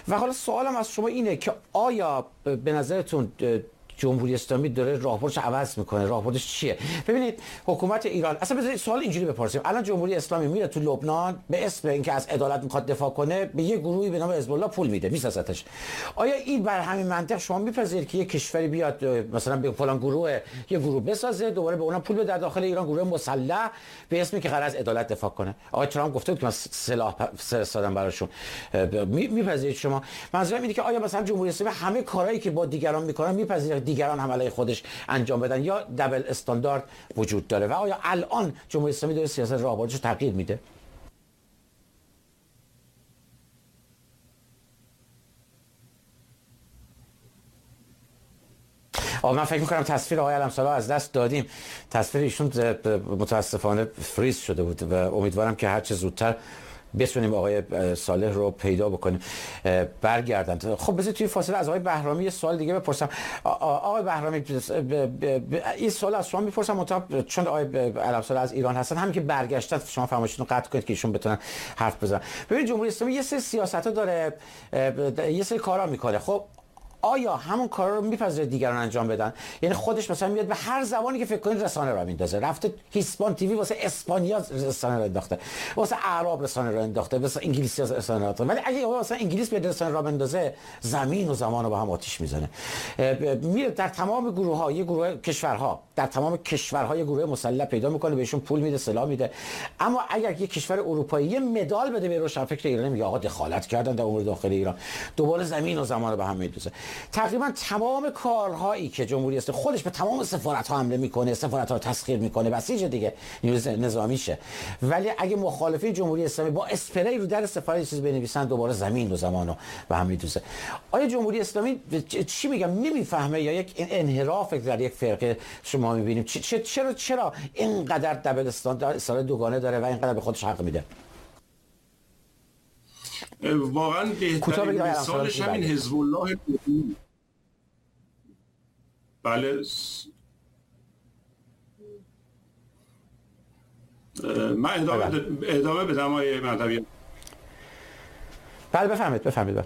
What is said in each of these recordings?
و حالا سوالم از شما اینه که آیا به نظرتون جمهوری اسلامی داره راهبردش عوض میکنه؟ راهبردش چیه؟ ببینید حکومت ایران، اصلا بذارید سوال اینجوری بپرسیم، الان جمهوری اسلامی میره تو لبنان به اسم اینکه از عدالت میخواد دفاع کنه، به یه گروهی به نام حزب الله پول میده، میسازتش. آیا این بر همین منطق شما میپذیرید که یه کشوری بیاد مثلا به فلان گروه یه گروه بسازه، دوباره به اونها پول بده، در داخل ایران گروه مسلح به اسمی که قرار از عدالت دفاع کنه؟ آقای ترامپ گفته بود که من سلاح فرستادم براشون. میپذیرید شما؟ منظورم اینه که آیا مثلا جمهوری اسلامی همه کارهایی که با دیگران میکنه میپذیره دیگران هم علیه خودش انجام بدن، یا دبل استاندارد وجود داره؟ و آیا الان جمهوری اسلامی داره سیاست راهبردش رو تغییر میده؟ من فکر می‌کنم تصویر آقای علم‌سالار از دست دادیم. تصویر ایشون متاسفانه فریز شده بود و امیدوارم که هر چه زودتر بتونیم آقای صالح رو پیدا بکنیم برگردند. خب بذارید توی فاصله از آقای بهرامی یه سوال دیگه بپرسم. آقای بهرامی این سوال از شما میپرسم چون آقای علم‌سالار از ایران هستن، همین که برگشتن شما فرمایشتون رو قطع کنید که ایشون بتونن حرف بزنن. ببینید جمهوری اسلامی یه سری سیاست‌ها داره، یه سری کارا میکنه. خب آیا همون کارا رو میپذیره دیگران انجام بدن؟ یعنی خودش مثلا میاد به هر زبانی که فکر کنید رسانه را میندازه. رفته هیسپان تیوی واسه اسپانیا رسانه را انداخته، واسه اعراب رسانه را انداخته، واسه انگلیسی رسانه را انداخته. ولی اگه واسه انگلیس بیاد رسانه را بندازه، زمین و زمان رو با هم آتیش میزنه. میره در تمام گروه‌ها، یه گروه کشورها، در تمام کشورها یه گروه مسلح پیدا میکنه، بهشون پول میده، سلاح میده. اما اگر یه کشور اروپایی یه مدال بده به روشنفکر ایرانی، میگه آقا دخالت کردن در امور داخلی ایران، دوباره زمین و زمان رو به هم میدوزه. تقریبا تمام کارهایی که جمهوری اسلامی خودش به تمام سفارت‌ها حمله میکنه، سفارت‌ها رو تسخیر میکنه، بسیج دیگه نیروی نظامیشه. ولی اگه مخالفین جمهوری اسلامی با اسپری رو در سفارت چیز بنویسن، دوباره زمین و زمان رو به هم میدوزه. آیا جمهوری اسلامی چی میگم نمیفهمه، یا یک انحراف در یک فرقه شما میبینیم؟ چرا اینقدر دبل استاندارد دوگانه داره و اینقدر به خودش حق میده؟ واقعا بهترین مثالش همین حزب الله. بله من ادامه بدم آقای مهدوی؟ بله بفرمایید.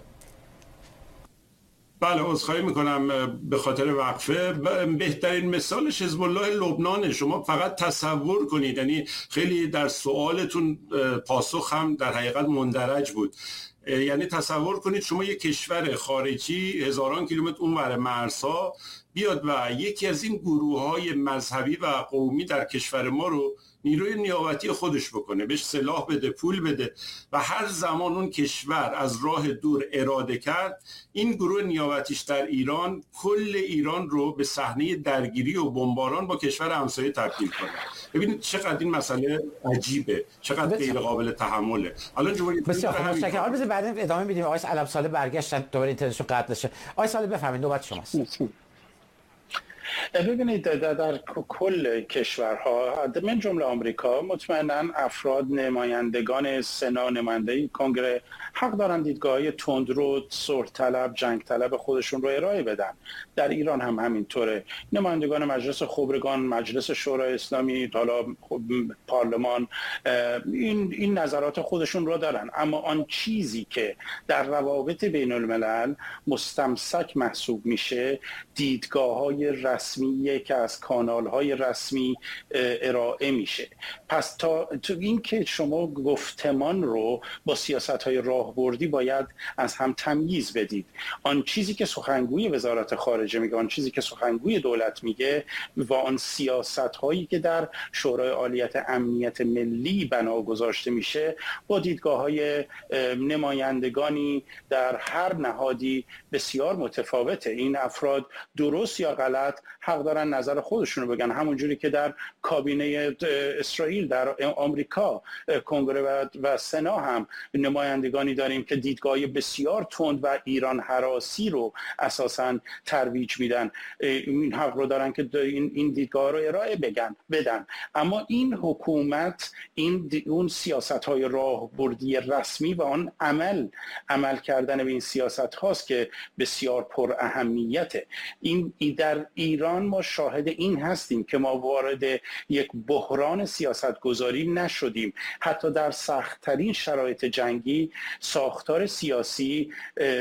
بله عذرخواهی میکنم به خاطر وقفه. بهترین مثالش حزب الله لبنان. شما فقط تصور کنید، یعنی خیلی در سوالتون پاسخ هم در حقیقت مندرج بود. یعنی تصور کنید شما یک کشور خارجی هزاران کیلومتر اونور مرزها بیاد و یکی از این گروه‌های مذهبی و قومی در کشور ما رو نیروی نیابتی خودش بکنه، بهش سلاح بده، پول بده، و هر زمان اون کشور از راه دور اراده کرد، این گروه نیابتیش در ایران کل ایران رو به صحنه درگیری و بمباران با کشور همسایه تبدیل کنه. ببینید چقدر این مسئله عجیبه، چقدر غیر قابل تحمله. الان جمهوری اسلامی حالا بذار بعد ادامه بدیم. آقای علم‌سالار برگشتن، دوباره اینترنتشون قطع نشه. آقای صالح بفرمایید، نوبت شماست. ببینید در کل کشورها من جمله آمریکا مطمئنا افراد نمایندگان سنا، نماینده کنگره حق دارن دیدگاه‌های تندرو، صلح طلب، جنگ طلب خودشون رو ارائه بدن. در ایران هم همینطوره. نمایندگان مجلس خبرگان، مجلس شورای اسلامی، حالا پارلمان این نظرات خودشون رو دارن. اما آن چیزی که در روابط بین الملل مستمسک محسوب میشه دیدگاه‌های رسمیه که از کانال‌های رسمی ارائه میشه. پس تا تو این که شما گفتمان رو با سیاست‌های راهبردی باید از هم تمییز بدید. آن چیزی که سخنگوی وزارت خارجه میگه، آن چیزی که سخنگوی دولت میگه و آن سیاست‌هایی که در شورای عالیت امنیت ملی بنا گذاشته میشه با دیدگاه‌های نمایندگانی در هر نهادی بسیار متفاوته. این افراد درست یا غلط حق دارن نظر خودشون رو بگن، همونجوری که در کابینه اسرائیل، در آمریکا کنگره و سنا هم نمایندگانی داریم که دیدگاه بسیار تند و ایران هراسی رو اساساً ترویج میدن. این حق رو دارن که این دیدگاه رو ارائه بدن. اما این حکومت اون سیاست‌های راهبردی رسمی و آن عمل کردن به این سیاست هاست که بسیار پر اهمیته. این در ایران ما شاهد این هستیم که ما وارد یک بحران سیاستگذاری نشدیم. حتی در سخت‌ترین شرایط جنگی ساختار سیاسی